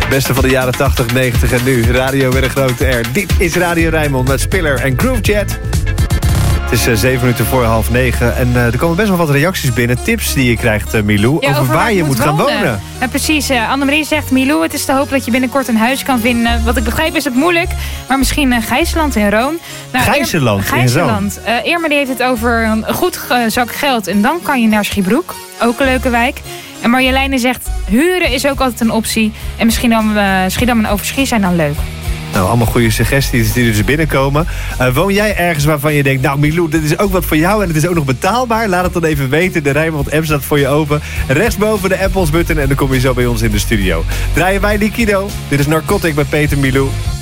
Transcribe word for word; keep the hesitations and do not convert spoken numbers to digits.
Beste van de jaren tachtig, negentig en nu. Radio met een grote R. Dit is Radio Rijnmond met Spiller en Groovejet. Het is uh, zeven minuten voor half negen. En uh, er komen best wel wat reacties binnen. Tips die je krijgt, uh, Milou. Ja, over, over waar je moet, moet gaan wonen. Ja, precies. Uh, Annemarie zegt, Milou, het is te hopen dat je binnenkort een huis kan vinden. Wat ik begrijp is het moeilijk. Maar misschien uh, Gijsland in Roon. Nou, Gijsland Eer, in Roon? Uh, Irma die heeft het over een goed uh, zak geld. En dan kan je naar Schiebroek. Ook een leuke wijk. En Marjoleine zegt, huren is ook altijd een optie. En misschien dan uh, Schiedam en Overschie zijn dan leuk. Nou, allemaal goede suggesties die dus binnenkomen. Uh, woon jij ergens waarvan je denkt, nou Milou, dit is ook wat voor jou en het is ook nog betaalbaar? Laat het dan even weten. De Rijnmond app staat voor je open. Rechtsboven de Apples button en dan kom je zo bij ons in de studio. Draaien wij Liquido. Dit is Narcotic bij Peter Milou.